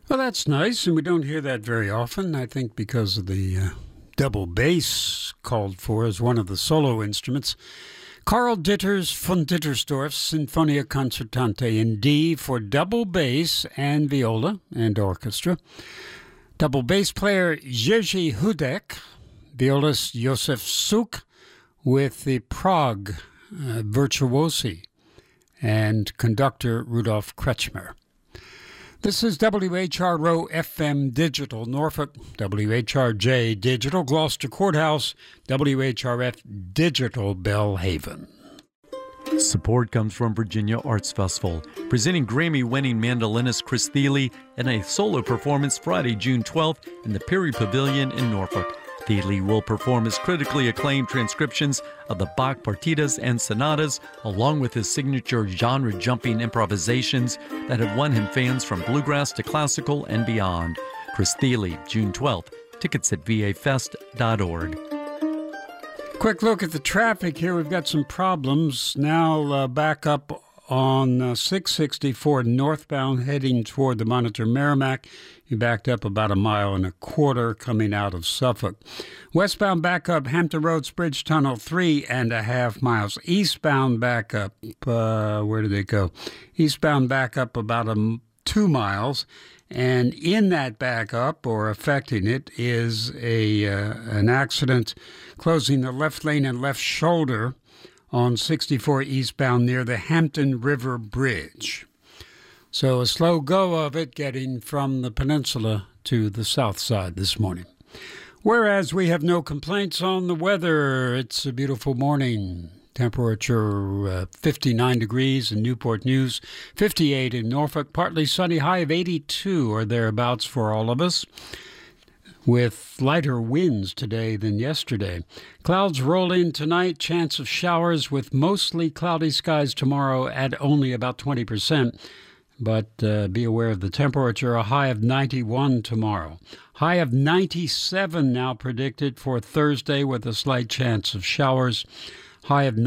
Well, that's nice, and we don't hear that very often, I think because of the double bass called for as one of the solo instruments. Karl Ditters von Dittersdorf's Sinfonia Concertante in D for double bass and viola and orchestra. Double bass player Jerzy Hudek, violist Josef Suk with the Prague Virtuosi, and conductor Rudolf Kretschmer. This is WHRO FM Digital, Norfolk, WHRJ Digital, Gloucester Courthouse, WHRF Digital, Belhaven. Support comes from Virginia Arts Festival, presenting Grammy-winning mandolinist Chris Thile in a solo performance Friday, June 12th in the Perry Pavilion in Norfolk. Thile will perform his critically acclaimed transcriptions of the Bach partitas and sonatas, along with his signature genre-jumping improvisations that have won him fans from bluegrass to classical and beyond. Chris Thile, June 12th. Tickets at vafest.org. Quick look at the traffic here. We've got some problems now. Back up on 664 northbound heading toward the Monitor Merrimack. You backed up about 1.25 miles coming out of Suffolk. Westbound back up Hampton Roads Bridge Tunnel 3.5 miles. Eastbound back up, where did it go? Eastbound back up about 2 miles. And in that backup, or affecting it, is an accident closing the left lane and left shoulder on 64 eastbound near the Hampton River Bridge. So a slow go of it getting from the peninsula to the south side this morning. Whereas we have no complaints on the weather, it's a beautiful morning. Temperature 59 degrees in Newport News, 58 in Norfolk, partly sunny, high of 82 or thereabouts for all of us, with lighter winds today than yesterday. Clouds roll in tonight, chance of showers with mostly cloudy skies tomorrow at only about 20%. But be aware of the temperature, a high of 91 tomorrow. High of 97 now predicted for Thursday with a slight chance of showers. High of